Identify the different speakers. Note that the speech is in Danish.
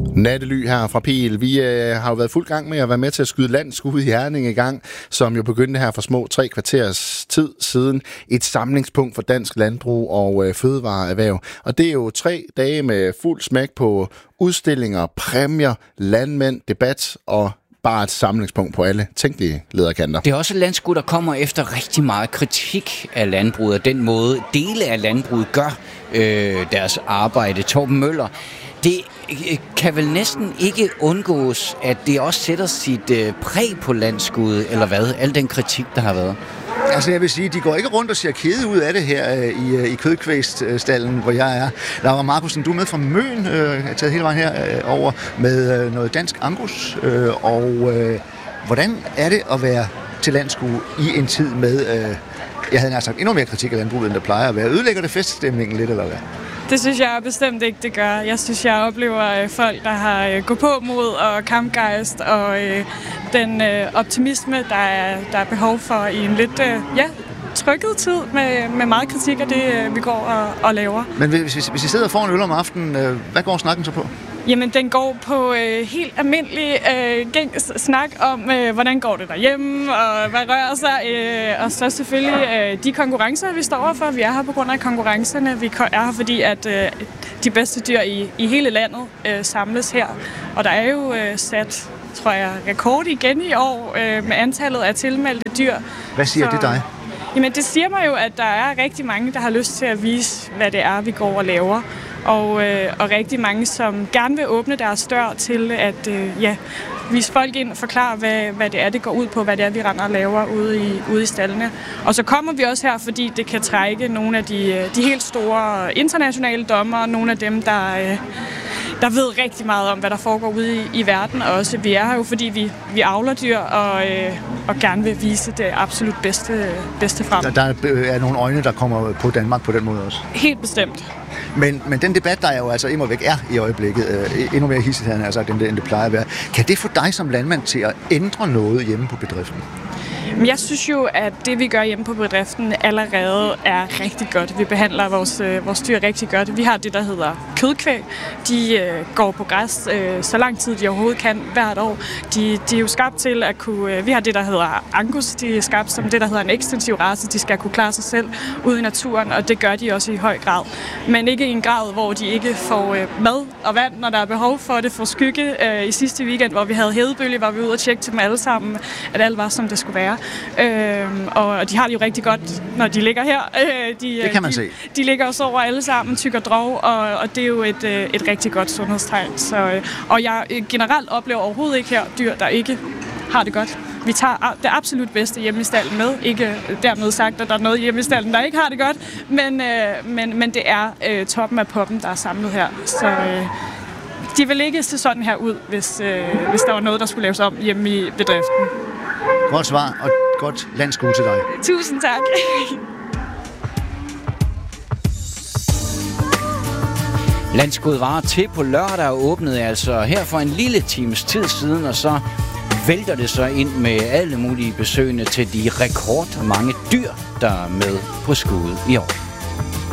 Speaker 1: Nattely her fra Pihl. Vi har jo været fuld gang med at være med til at skyde landskud i Herning i gang, som jo begyndte her for små 3 kvarters tid siden. Et samlingspunkt for dansk landbrug og fødevareerhverv. Og det er jo 3 dage med fuld smæk på udstillinger, præmier, landmænd, debat og bare et samlingspunkt på alle tænkelige lederkanter.
Speaker 2: Det er også et landskud, der kommer efter rigtig meget kritik af landbruget, og den måde dele af landbruget gør deres arbejde. Torben Møller, det kan vel næsten ikke undgås, at det også sætter sit præg på landskuddet, eller hvad? Al den kritik, der har været.
Speaker 3: Altså jeg vil sige, de går ikke rundt og ser kede ud af det her i kødkvægststallen, hvor jeg er. Laura Markussen, du er med fra Møn, har taget hele vejen her over med noget dansk Angus. Hvordan er det at være til landskud i en tid med, jeg havde nær sagt endnu mere kritik af landbruget, end der plejer at være? Ødelægger det feststemningen lidt, eller hvad?
Speaker 4: Det synes jeg bestemt ikke, det gør. Jeg synes, jeg oplever folk, der har gå på mod og kampgejst og den optimisme, der er behov for i en lidt trykket tid med meget kritik af det, vi går og laver. Men
Speaker 3: hvis I sidder og får en øl om aftenen, hvad går snakken så på?
Speaker 4: Jamen, den går på helt almindelig snak om, hvordan går det derhjemme, og hvad rører sig. Og så selvfølgelig de konkurrencer, vi står overfor. Vi er her på grund af konkurrencerne. Vi er her, fordi at de bedste dyr i hele landet samles her. Og der er jo sat, tror jeg, rekord igen i år med antallet af tilmeldte dyr.
Speaker 3: Hvad siger det dig?
Speaker 4: Jamen, det siger mig jo, at der er rigtig mange, der har lyst til at vise, hvad det er, vi går og laver. Og rigtig mange, som gerne vil åbne deres dør til at vise folk ind og forklare, hvad det er, det går ud på, hvad det er, vi render og laver ude i stallene. Og så kommer vi også her, fordi det kan trække nogle af de helt store internationale dommere, nogle af dem, der ved rigtig meget om, hvad der foregår ude i verden. Og også, vi er her jo, fordi vi avler dyr og gerne vil vise det absolut bedste frem.
Speaker 3: Der er nogle øjne, der kommer på Danmark på den måde også?
Speaker 4: Helt bestemt.
Speaker 3: Men den debat, der er jo altså immer væk er i øjeblikket, endnu mere hidsigt, end det plejer at være. Kan det få dig som landmand til at ændre noget hjemme på bedriften?
Speaker 4: Jeg synes jo, at det, vi gør hjemme på bedriften, allerede er rigtig godt. Vi behandler vores dyr rigtig godt. Vi har det, der hedder kødkvæg. De går på græs så lang tid, de overhovedet kan hvert år. De er jo skabt til at kunne... Vi har det, der hedder Angus. De er skabt som det, der hedder en ekstensiv race. De skal kunne klare sig selv ude i naturen, og det gør de også i høj grad. Men ikke i en grad, hvor de ikke får mad og vand, når der er behov for det. For skygge i sidste weekend, hvor vi havde hedebølge, var vi ude og tjekke til dem alle sammen, at alt var, som det skulle være. Og de har det jo rigtig godt, når de ligger her.
Speaker 3: Det kan man se.
Speaker 4: De ligger og sover alle sammen, tykker drog, og det er jo et rigtig godt sundhedstegn. Og jeg generelt oplever overhovedet ikke her dyr, der ikke har det godt. Vi tager det absolut bedste hjemme i stallen med. Ikke dermed sagt, at der er noget hjemme i stallen, der ikke har det godt, men det er toppen af poppen, der er samlet her. Så de vil ikke se sådan her ud, hvis der var noget, der skulle laves om hjemme i bedriften.
Speaker 3: Godt svar, og godt landskud til dig.
Speaker 4: Tusind tak.
Speaker 2: Landskud var til på lørdag og åbnede altså her for en lille times tid siden, og så vælter det så ind med alle mulige besøgende til de rekordmange dyr, der er med på skuddet i år.